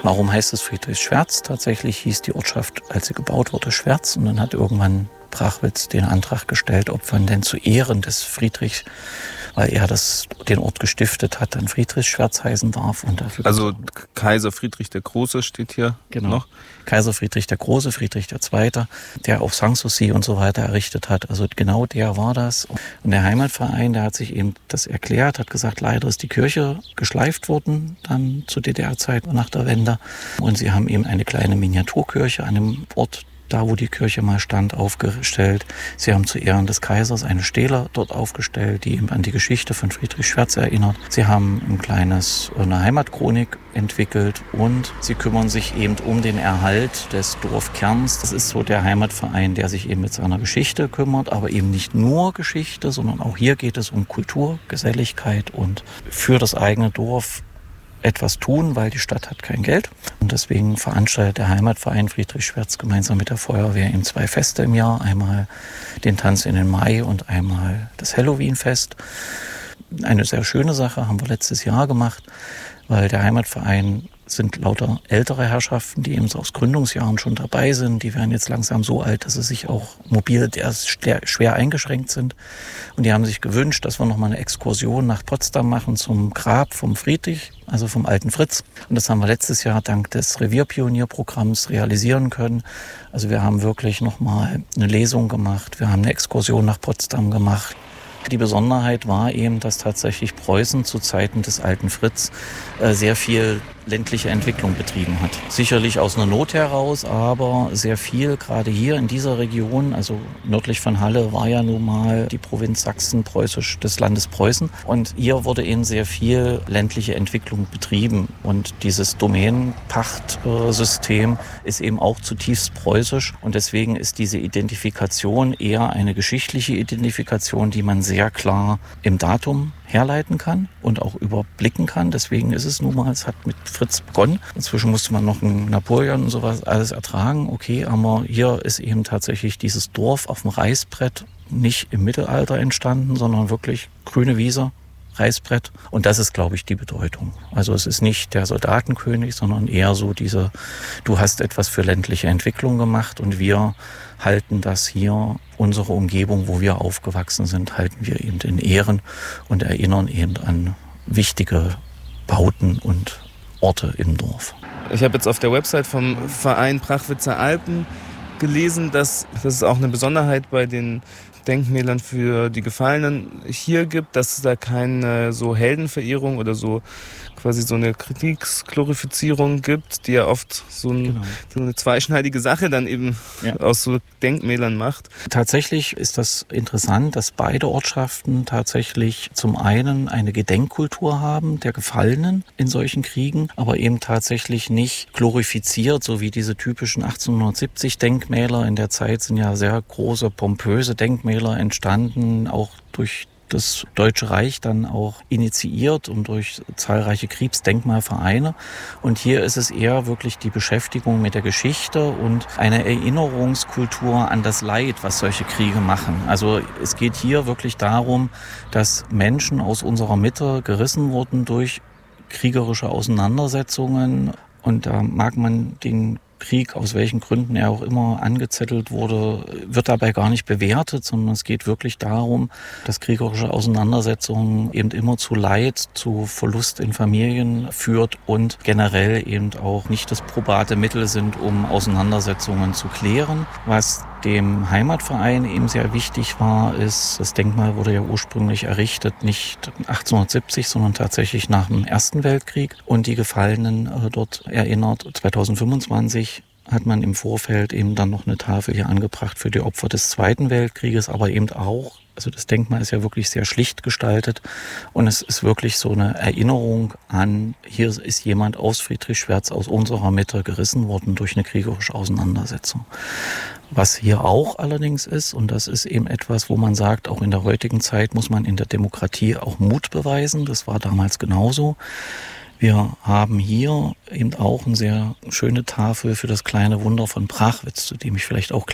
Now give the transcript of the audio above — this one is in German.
Warum heißt es Friedrichsschwerz? Tatsächlich hieß die Ortschaft, als sie gebaut wurde, Schwerz. Und dann hat irgendwann Prachwitz den Antrag gestellt, ob man denn zu Ehren des Friedrichs, weil er den Ort gestiftet hat, dann Friedrichsschwerz heißen darf. Und dafür also Kaiser Friedrich der Große steht hier noch? Kaiser Friedrich der Große, Friedrich II., der auch Sanssouci und so weiter errichtet hat. Also genau der war das. Und der Heimatverein, der hat sich eben das erklärt, hat gesagt, leider ist die Kirche geschleift worden, dann zur DDR-Zeit nach der Wende. Und sie haben eben eine kleine Miniaturkirche an dem Ort, da wo die Kirche mal stand, aufgestellt. Sie haben zu Ehren des Kaisers eine Stele dort aufgestellt, die eben an die Geschichte von Friedrichsschwerz erinnert. Sie haben eine Heimatchronik entwickelt und sie kümmern sich eben um den Erhalt des Dorfkerns. Das ist so der Heimatverein, der sich eben mit seiner Geschichte kümmert, aber eben nicht nur Geschichte, sondern auch hier geht es um Kultur, Geselligkeit und für das eigene Dorf etwas tun, weil die Stadt hat kein Geld. Und deswegen veranstaltet der Heimatverein Friedrichsschwerz gemeinsam mit der Feuerwehr eben 2 Feste im Jahr. Einmal den Tanz in den Mai und einmal das Halloween-Fest. Eine sehr schöne Sache haben wir letztes Jahr gemacht, weil der Heimatverein sind lauter ältere Herrschaften, die eben so aus Gründungsjahren schon dabei sind. Die werden jetzt langsam so alt, dass sie sich auch mobil schwer eingeschränkt sind. Und die haben sich gewünscht, dass wir nochmal eine Exkursion nach Potsdam machen zum Grab vom Friedrich, also vom alten Fritz. Und das haben wir letztes Jahr dank des Revierpionierprogramms realisieren können. Also wir haben wirklich nochmal eine Lesung gemacht. Wir haben eine Exkursion nach Potsdam gemacht. Die Besonderheit war eben, dass tatsächlich Preußen zu Zeiten des alten Fritz sehr viel ländliche Entwicklung betrieben hat. Sicherlich aus einer Not heraus, aber sehr viel, gerade hier in dieser Region, also nördlich von Halle war ja nun mal die Provinz Sachsen preußisch des Landes Preußen. Und hier wurde eben sehr viel ländliche Entwicklung betrieben. Und dieses Domänenpachtsystem ist eben auch zutiefst preußisch. Und deswegen ist diese Identifikation eher eine geschichtliche Identifikation, die man sehr klar im Datum herleiten kann und auch überblicken kann. Deswegen ist es nun mal, es hat mit Fritz begonnen. Inzwischen musste man noch einen Napoleon und sowas alles ertragen. Okay, aber hier ist eben tatsächlich dieses Dorf auf dem Reißbrett nicht im Mittelalter entstanden, sondern wirklich grüne Wiese, Reißbrett. Und das ist, glaube ich, die Bedeutung. Also es ist nicht der Soldatenkönig, sondern eher so du hast etwas für ländliche Entwicklung gemacht und wir halten das hier, unsere Umgebung, wo wir aufgewachsen sind, halten wir eben in Ehren und erinnern eben an wichtige Bauten und Orte im Dorf. Ich habe jetzt auf der Website vom Verein Prachwitzer Alpen gelesen, dass es auch eine Besonderheit bei den Denkmälern für die Gefallenen hier gibt, dass es da keine so Heldenverehrung oder so quasi so eine Kriegsglorifizierung gibt, die ja oft so eine zweischneidige Sache dann eben aus so Denkmälern macht. Tatsächlich ist das interessant, dass beide Ortschaften tatsächlich zum einen eine Gedenkkultur haben der Gefallenen in solchen Kriegen, aber eben tatsächlich nicht glorifiziert, so wie diese typischen 1870 Denkmäler. In der Zeit sind ja sehr große, pompöse Denkmäler entstanden, auch durch das Deutsche Reich dann auch initiiert und durch zahlreiche Kriegsdenkmalvereine. Und hier ist es eher wirklich die Beschäftigung mit der Geschichte und eine Erinnerungskultur an das Leid, was solche Kriege machen. Also es geht hier wirklich darum, dass Menschen aus unserer Mitte gerissen wurden durch kriegerische Auseinandersetzungen. Und da mag man den Krieg, aus welchen Gründen er auch immer angezettelt wurde, wird dabei gar nicht bewertet, sondern es geht wirklich darum, dass kriegerische Auseinandersetzungen eben immer zu Leid, zu Verlust in Familien führt und generell eben auch nicht das probate Mittel sind, um Auseinandersetzungen zu klären. Was dem Heimatverein eben sehr wichtig war, ist, das Denkmal wurde ja ursprünglich errichtet, nicht 1870, sondern tatsächlich nach dem Ersten Weltkrieg und die Gefallenen dort erinnert. 2025 hat man im Vorfeld eben dann noch eine Tafel hier angebracht für die Opfer des Zweiten Weltkrieges, aber eben auch, also das Denkmal ist ja wirklich sehr schlicht gestaltet und es ist wirklich so eine Erinnerung an, hier ist jemand aus Friedrichsschwerz, aus unserer Mitte gerissen worden durch eine kriegerische Auseinandersetzung. Was hier auch allerdings ist, und das ist eben etwas, wo man sagt, auch in der heutigen Zeit muss man in der Demokratie auch Mut beweisen, das war damals genauso. Wir haben hier eben auch eine sehr schöne Tafel für das kleine Wunder von Prachwitz, zu dem ich vielleicht auch